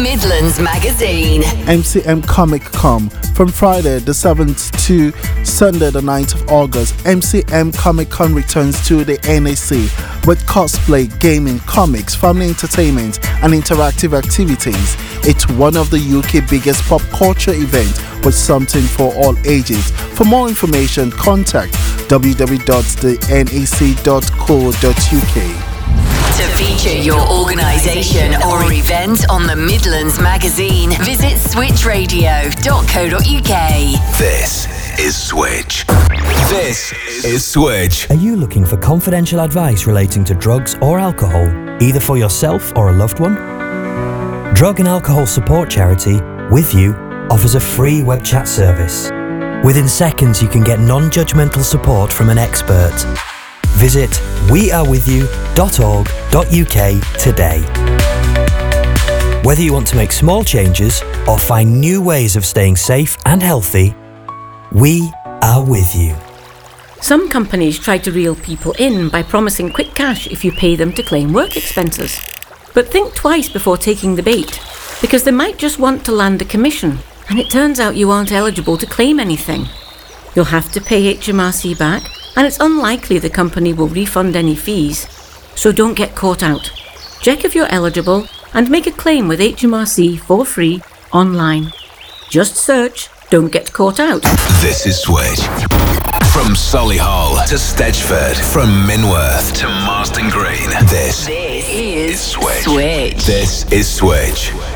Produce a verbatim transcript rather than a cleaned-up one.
Midlands Magazine. M C M Comic Con. From Friday the seventh to Sunday the ninth of August, M C M Comic Con returns to the N A C with cosplay, gaming, comics, family entertainment and interactive activities. It's one of the U K biggest pop culture events with something for all ages. For more information, contact w w w dot the n a c dot co dot u k. To feature your organisation or event on the Midlands Magazine, visit switch radio dot co dot u k. This is Switch. This is Switch. Are you looking for confidential advice relating to drugs or alcohol, either for yourself or a loved one? Drug and Alcohol Support Charity, With You, offers a free web chat service. Within seconds, you can get non-judgmental support from an expert. Visit we are with you dot org dot u k today. Whether you want to make small changes or find new ways of staying safe and healthy, we are with you. Some companies try to reel people in by promising quick cash if you pay them to claim work expenses. But think twice before taking the bait, because they might just want to land a commission, and it turns out you aren't eligible to claim anything. You'll have to pay H M R C back, and it's unlikely the company will refund any fees. So don't get caught out. Check if you're eligible and make a claim with H M R C for free online. Just search Don't Get Caught Out. This is Switch. From Solihull to Stedgeford, from Minworth to Marston Green, this, This is is Switch. Switch. This is Switch.